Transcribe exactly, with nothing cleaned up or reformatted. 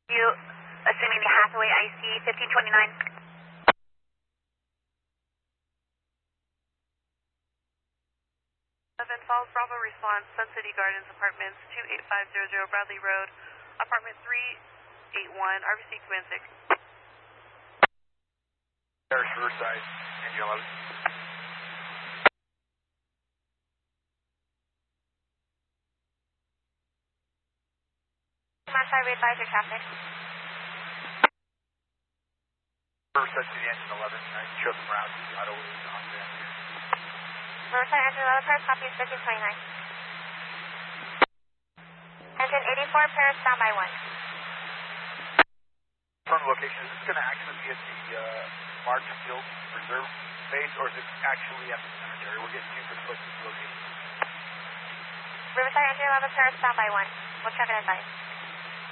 You, assuming the Hathaway I C fifteen twenty-nine. Seven Falls Bravo response, Sun City Gardens Apartments, two eight five zero zero Bradley Road, Apartment three eight one, R B C command six. There's Riverside, engine eleven. Riverside, we advise your traffic. Riverside City, engine eleven, I can show them around, I don't know on there. Riverside, engine eleven, Paris, copy is fifteen twenty-nine. Engine eighty-four, Paris, standby one. From location, is this going to actually be at the uh, March Field Reserve base, or is it actually at the cemetery? We're getting two conflicting locations. Riverside, engine eleven, Paris, standby one. We'll check and advise.